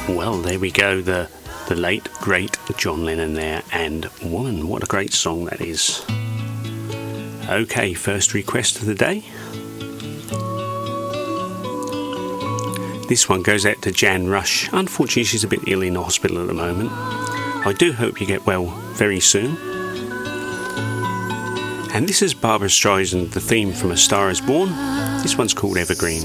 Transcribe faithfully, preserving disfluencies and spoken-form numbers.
Well, there we go, the the late, great John Lennon there, and Woman. What a great song that is. Okay, first request of the day. This one goes out to Jan Rush. Unfortunately, she's a bit ill in hospital at the moment. I do hope you get well very soon. And this is Barbra Streisand, the theme from A Star Is Born. This one's called Evergreen.